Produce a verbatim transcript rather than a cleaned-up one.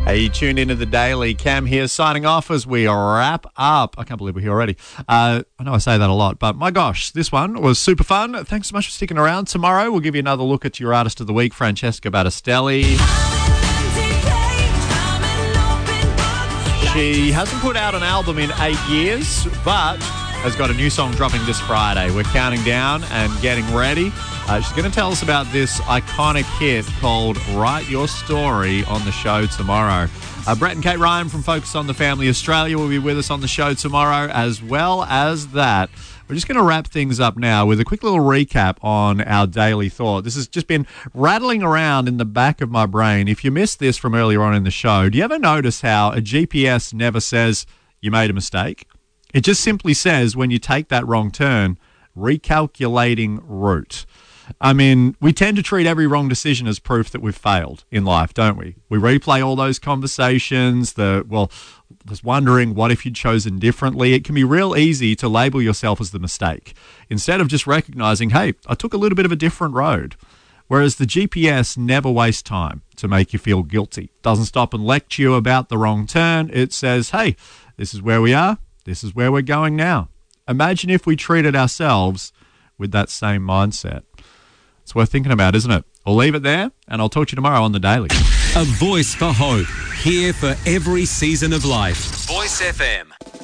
Hey, you tuned into the Daily. Cam here, signing off as we wrap up. I can't believe we're here already. Uh, I know I say that a lot, but my gosh, this one was super fun. Thanks so much for sticking around. Tomorrow, we'll give you another look at your Artist of the Week, Francesca Battistelli. She hasn't put out an album in eight years, but has got a new song dropping this Friday. We're counting down and getting ready. Uh, she's going to tell us about this iconic hit called Write Your Story on the show tomorrow. Uh, Brett and Kate Ryan from Focus on the Family Australia will be with us on the show tomorrow. As well as that, we're just going to wrap things up now with a quick little recap on our daily thought. This has just been rattling around in the back of my brain. If you missed this from earlier on in the show, do you ever notice how a G P S never says you made a mistake? It just simply says when you take that wrong turn, recalculating route. I mean, we tend to treat every wrong decision as proof that we've failed in life, don't we? We replay all those conversations, the, well, just wondering what if you'd chosen differently. It can be real easy to label yourself as the mistake instead of just recognizing, hey, I took a little bit of a different road. Whereas the G P S never wastes time to make you feel guilty. Doesn't stop and lecture you about the wrong turn. It says, hey, this is where we are. This is where we're going now. Imagine if we treated ourselves with that same mindset. It's worth thinking about, isn't it? I'll leave it there, and I'll talk to you tomorrow on The Daily. A voice for hope, here for every season of life. Voice F M.